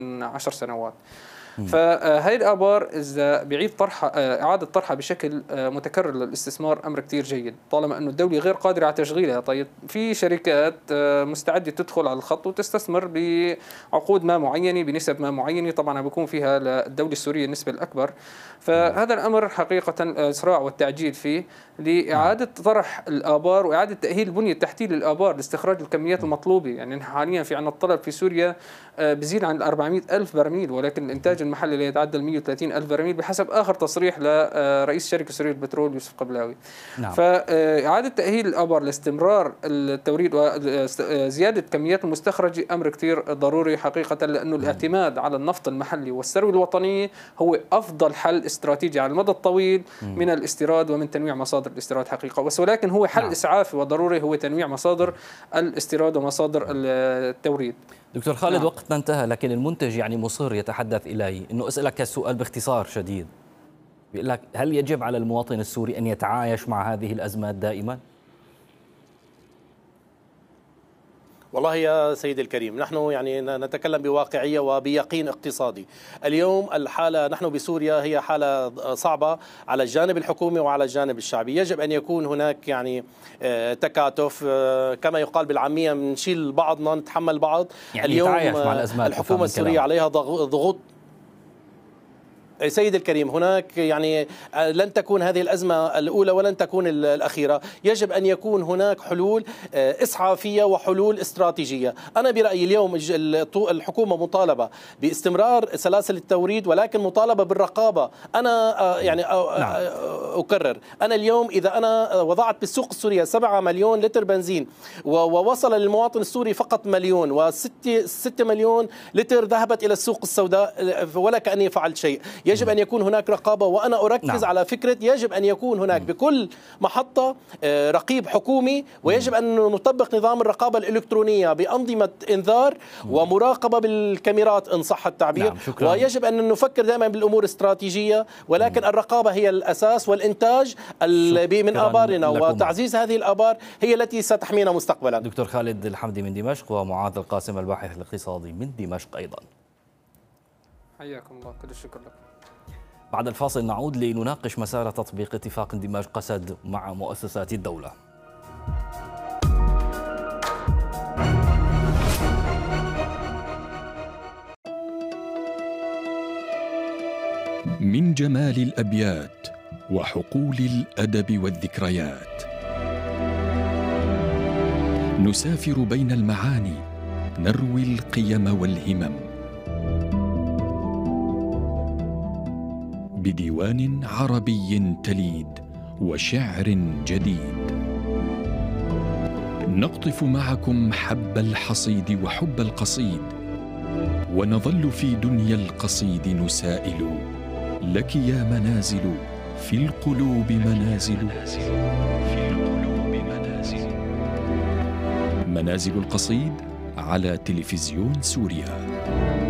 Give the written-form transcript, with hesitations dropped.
10 سنوات. فهي الآبار إذا بيعيد طرحها إعادة طرحها بشكل متكرر للاستثمار أمر كتير جيد، طالما أنه الدولة غير قادرة على تشغيلها. طيب في شركات مستعدة تدخل على الخط وتستثمر بعقود ما معينة بنسب ما معينة، طبعا بيكون فيها للدولة السورية النسبة الأكبر. فهذا الأمر حقيقة الإسراع والتعجيل فيه لإعادة طرح الآبار وإعادة تأهيل البنية التحتية للآبار لاستخراج الكميات المطلوبة. يعني حاليا في عندنا الطلب في سوريا بزيد عن 400 ألف برميل، ولكن الإنتاج المحلي لا يتعدى 130 ألف برميل بحسب آخر تصريح لرئيس شركة سوريا للبترول يوسف قبلاوي. فإعادة تأهيل الآبار لاستمرار التوريد وزيادة كميات المستخرجة أمر كتير ضروري حقيقة، لأنه الاعتماد على النفط المحلي والثروة الوطنية هو أفضل حل استراتيجي على المدى الطويل من الاستيراد ومن تنويع مصادر الاستيراد حقيقة. بس ولكن هو حل إسعافي وضروري، هو تنويع مصادر الاستيراد ومصادر التوريد. دكتور خالد، وقتنا انتهى، لكن المنتج يعني مصر يتحدث إلي إنه أسألك السؤال باختصار شديد، بيقول لك هل يجب على المواطن السوري أن يتعايش مع هذه الأزمات دائما؟ والله يا سيدي الكريم، نحن يعني نتكلم بواقعية وبيقين اقتصادي. اليوم الحالة نحن بسوريا هي حالة صعبة على الجانب الحكومي وعلى الجانب الشعبي. يجب أن يكون هناك يعني تكاتف، كما يقال بالعامية نشيل بعضنا نتحمل بعض. يعني اليوم مع الأزمات الحكومة السورية عليها ضغوط. سيد الكريم، هناك يعني لن تكون هذه الأزمة الأولى ولن تكون الأخيرة. يجب أن يكون هناك حلول إسعافية وحلول استراتيجية. أنا برأيي اليوم الحكومة مطالبة باستمرار سلاسل التوريد، ولكن مطالبة بالرقابة. أنا يعني أكرر، أنا اليوم إذا أنا وضعت بالسوق السورية 7 مليون لتر بنزين ووصل للمواطن السوري فقط مليون، و6 مليون لتر ذهبت إلى السوق السوداء ولا كأني فعلت شيء. يجب أن يكون هناك رقابة، وأنا أركز على فكرة يجب أن يكون هناك بكل محطة رقيب حكومي، ويجب أن نطبق نظام الرقابة الإلكترونية بأنظمة إنذار ومراقبة بالكاميرات إن صح التعبير. ويجب أن نفكر دائما بالأمور الاستراتيجية، ولكن الرقابة هي الأساس، والإنتاج من آبارنا وتعزيز هذه الآبار هي التي ستحمينا مستقبلا. دكتور خالد الحمدي من دمشق، ومعاذ القاسم الباحث الاقتصادي من دمشق أيضا. حياكم الله، كل الشكر لكم. بعد الفاصل نعود لنناقش مسار تطبيق اتفاق اندماج قسد مع مؤسسات الدولة. من جمال الأبيات وحقول الأدب والذكريات نسافر بين المعاني، نروي القيم والهمم بديوان عربي تليد وشعر جديد. نقطف معكم حب الحصيد وحب القصيد، ونظل في دنيا القصيد نسائل لك يا منازل في القلوب منازل. منازل القصيد على تلفزيون سوريا.